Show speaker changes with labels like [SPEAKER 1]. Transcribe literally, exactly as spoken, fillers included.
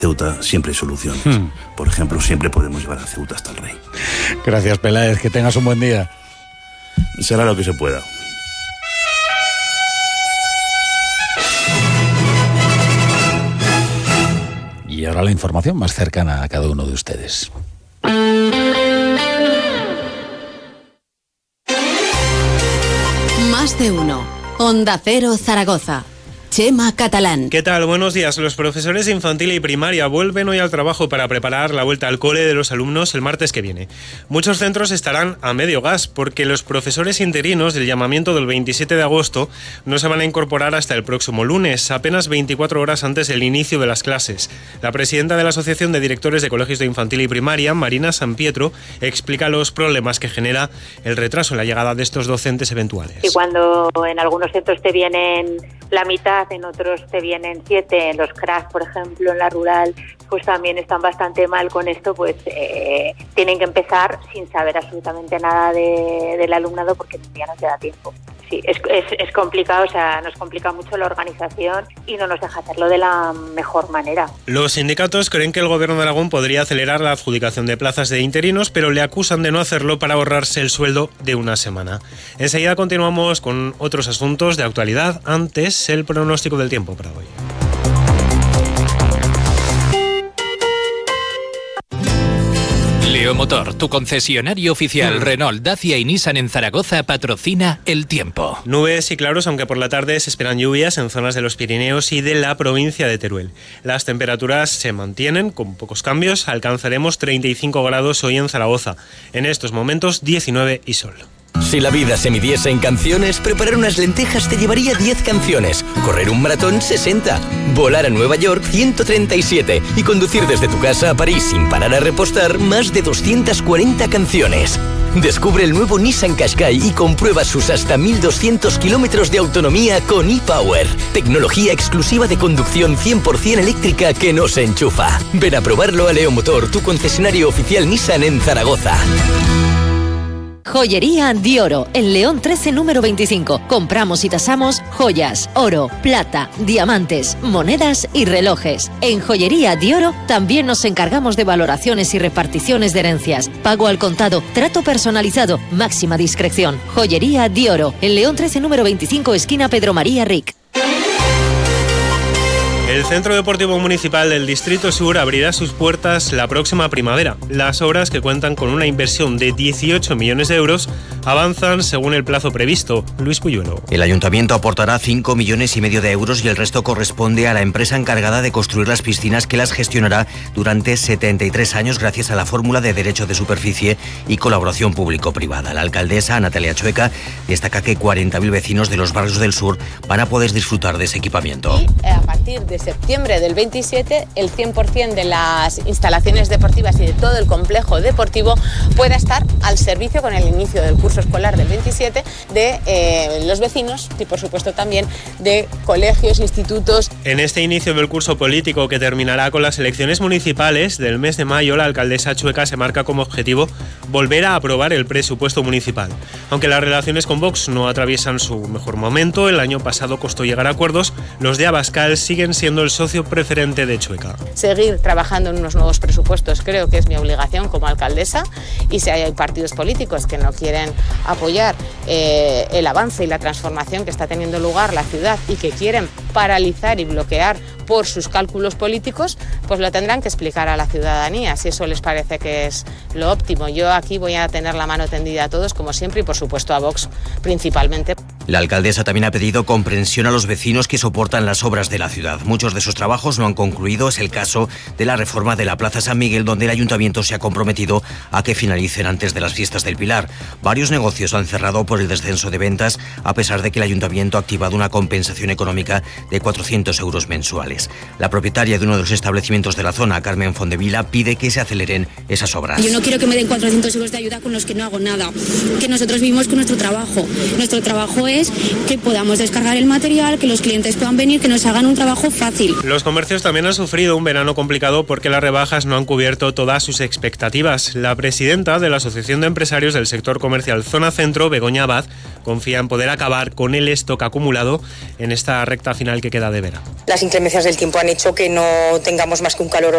[SPEAKER 1] Ceuta siempre hay soluciones.
[SPEAKER 2] Hmm.
[SPEAKER 1] Por ejemplo, siempre podemos llevar a Ceuta hasta el rey.
[SPEAKER 2] Gracias, Peláez. Que tengas un buen día.
[SPEAKER 1] Será lo que se pueda.
[SPEAKER 2] Y ahora la información más cercana a cada uno de ustedes.
[SPEAKER 3] Más de uno. Onda Cero Zaragoza. Chema Catalán.
[SPEAKER 4] ¿Qué tal? Buenos días. Los profesores de infantil y primaria vuelven hoy al trabajo para preparar la vuelta al cole de los alumnos el martes que viene. Muchos centros estarán a medio gas porque los profesores interinos del llamamiento del veintisiete de agosto no se van a incorporar hasta el próximo lunes, apenas veinticuatro horas antes del inicio de las clases. La presidenta de la Asociación de Directores de Colegios de Infantil y Primaria, Marina San Pietro, explica los problemas que genera el retraso en la llegada de estos docentes eventuales.
[SPEAKER 5] Y cuando en algunos centros te vienen la mitad, en otros te vienen siete, en los cracks, por ejemplo, en la rural, pues también están bastante mal con esto, pues eh, tienen que empezar sin saber absolutamente nada de, del alumnado porque ya no te da tiempo. Sí, es, es, es complicado, o sea, nos complica mucho la organización y no nos deja hacerlo de la mejor manera.
[SPEAKER 4] Los sindicatos creen que el Gobierno de Aragón podría acelerar la adjudicación de plazas de interinos, pero le acusan de no hacerlo para ahorrarse el sueldo de una semana. Enseguida continuamos con otros asuntos de actualidad. Antes, el pronóstico del tiempo para hoy.
[SPEAKER 6] Leomotor, tu concesionario oficial Renault, Dacia y Nissan en Zaragoza, patrocina el tiempo.
[SPEAKER 4] Nubes y claros, aunque por la tarde se esperan lluvias en zonas de los Pirineos y de la provincia de Teruel. Las temperaturas se mantienen con pocos cambios. Alcanzaremos treinta y cinco grados hoy en Zaragoza. En estos momentos diecinueve y sol.
[SPEAKER 7] Si la vida se midiese en canciones, preparar unas lentejas te llevaría diez canciones, correr un maratón sesenta, volar a Nueva York ciento treinta y siete y conducir desde tu casa a París sin parar a repostar más de doscientas cuarenta canciones. Descubre el nuevo Nissan Qashqai y comprueba sus hasta mil doscientos kilómetros de autonomía con ePower. Tecnología exclusiva de conducción cien por ciento eléctrica que no se enchufa. Ven a probarlo a Leomotor, tu concesionario oficial Nissan en Zaragoza.
[SPEAKER 8] Joyería Di Oro, en León trece número veinticinco. Compramos y tasamos joyas, oro, plata, diamantes, monedas y relojes. En Joyería Di Oro también nos encargamos de valoraciones y reparticiones de herencias. Pago al contado, trato personalizado, máxima discreción. Joyería Di Oro, en León trece número veinticinco, esquina Pedro María Ric.
[SPEAKER 4] El Centro Deportivo Municipal del Distrito Sur abrirá sus puertas la próxima primavera. Las obras, que cuentan con una inversión de dieciocho millones de euros, avanzan según el plazo previsto. Luis Puyuelo.
[SPEAKER 9] El Ayuntamiento aportará cinco millones y medio de euros y el resto corresponde a la empresa encargada de construir las piscinas, que las gestionará durante setenta y tres años gracias a la fórmula de derecho de superficie y colaboración público-privada. La alcaldesa, Natalia Chueca, destaca que cuarenta mil vecinos de los barrios del sur van a poder disfrutar de ese equipamiento.
[SPEAKER 10] Y a partir de septiembre del veintisiete, el cien por ciento de las instalaciones deportivas y de todo el complejo deportivo pueda estar al servicio, con el inicio del curso escolar del veintisiete, de eh, los vecinos y por supuesto también de colegios, institutos.
[SPEAKER 4] En este inicio del curso político, que terminará con las elecciones municipales del mes de mayo, la alcaldesa Chueca se marca como objetivo volver a aprobar el presupuesto municipal. Aunque las relaciones con Vox no atraviesan su mejor momento, el año pasado costó llegar a acuerdos, los de Abascal siguen siendo el socio preferente de Chueca.
[SPEAKER 10] Seguir trabajando en unos nuevos presupuestos creo que es mi obligación como alcaldesa, y si hay partidos políticos que no quieren apoyar eh, el avance y la transformación que está teniendo lugar la ciudad y que quieren paralizar y bloquear por sus cálculos políticos, pues lo tendrán que explicar a la ciudadanía, si eso les parece que es lo óptimo. Yo aquí voy a tener la mano tendida a todos, como siempre, y por supuesto a Vox principalmente.
[SPEAKER 9] La alcaldesa también ha pedido comprensión a los vecinos que soportan las obras de la ciudad. Muchos de sus trabajos no han concluido. Es el caso de la reforma de la Plaza San Miguel, donde el ayuntamiento se ha comprometido a que finalicen antes de las fiestas del Pilar. Varios negocios han cerrado por el descenso de ventas, a pesar de que el ayuntamiento ha activado una compensación económica de cuatrocientos euros mensuales. La propietaria de uno de los establecimientos de la zona, Carmen Fondevila, pide que se aceleren esas obras.
[SPEAKER 11] Yo no quiero que me den cuatrocientos euros de ayuda con los que no hago nada, que nosotros vivimos con nuestro trabajo. Nuestro trabajo es que podamos descargar el material, que los clientes puedan venir, que nos hagan un trabajo fácil.
[SPEAKER 4] Los comercios también han sufrido un verano complicado porque las rebajas no han cubierto todas sus expectativas. La presidenta de la Asociación de Empresarios del Sector Comercial Zona Centro, Begoña Abad, confía en poder acabar con el stock acumulado en esta recta final que queda de verano.
[SPEAKER 12] Las inclemencias del tiempo han hecho que no tengamos más que un calor